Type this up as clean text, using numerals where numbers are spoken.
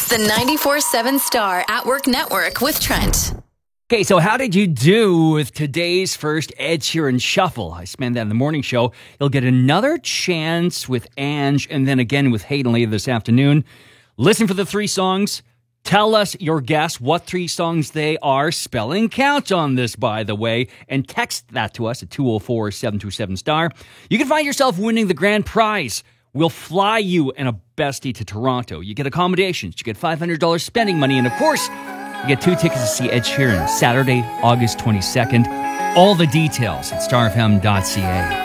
It's the 94.7 Star at Work Network with Trent. Okay, so how did you do with today's first Ed Sheeran Shuffle? I spent that in the morning show. You'll get another chance with Ange and then again with Hayden later this afternoon. Listen for the three songs. Tell us your guess what three songs they are. Spelling counts on this, by the way. And text that to us at 204-727-STAR. You can find yourself winning the grand prize. We'll fly you and a bestie to Toronto. You get accommodations. You get $500 spending money. And of course, you get 2 tickets to see Ed Sheeran Saturday, August 22nd. All the details at starfm.ca.